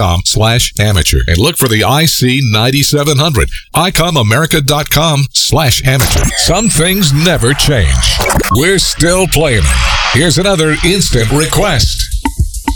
ICOMAmerica.com/amateur and look for the IC9700. ICOMAmerica.com/amateur. Some things never change. We're still playing them. Here's another instant request.